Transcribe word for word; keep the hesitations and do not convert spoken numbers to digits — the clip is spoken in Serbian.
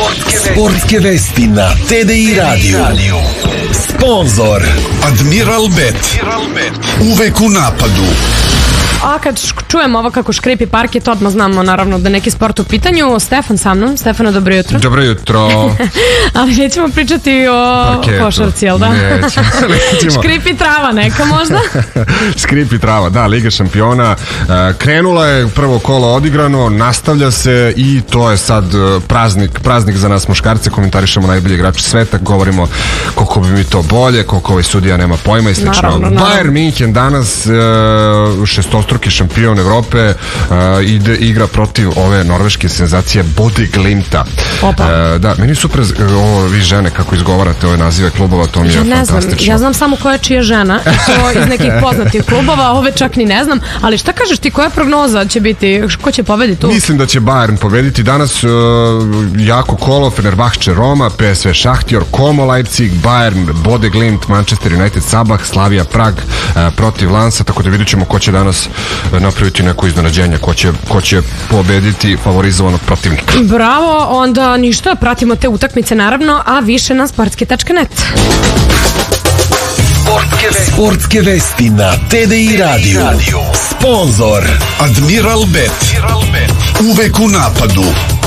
Sportske vesti na T D I radiju. Sponzor Admiral Bet. Uvek u napadu. A kad čujemo ovo kako škripi parket, odmah znamo naravno da neki sport u pitanju. Stefan sa mnom. Stefano, dobro jutro. Dobro jutro. Ali nećemo pričati o Parketu. Košarci, jel da? Nećemo. Nećemo. Škripi trava neka možda? Škripi trava, da, Liga šampiona. Krenula je, prvo kolo odigrano, nastavlja se i to je sad praznik, praznik za nas muškarce. Komentarišemo najbolji igrači sveta, govorimo koliko bi mi to bolje, koliko ovaj sudija nema pojma i slično. Naravno, naravno. Bayern Minhen danas šestostruki šampion Evrope, uh, ide, igra protiv ove norveške senzacije Bodø/Glimta. Uh, da, meni super ovo vi žene kako izgovarate ove nazive klubova, to mi je Ja ne znam, fantastično. ja znam samo koja je čija žena i to iz nekih poznatih klubova, ove čak ni ne znam, ali šta kažeš ti, koja prognoza će biti, ko će pobediti tu? Mislim da će Bayern pobediti danas, uh, jako kolo, Fenerbahče Roma, P S V Šahtjor, Como Leipzig, Bayern, Bodø/Glimt, Manchester United Sabah, Slavia Prag uh, protiv Lansa, tako da vidjet ćemo ko će danas napraviti neko iznenađenje, ko će, ko će pobediti favorizovanog protivnika. Bravo, onda ništa, pratimo te utakmice naravno, a više na sportski tačka net. Sportske vesti na T D I radiju. Sponzor Admiral Bet. Uvek u napadu.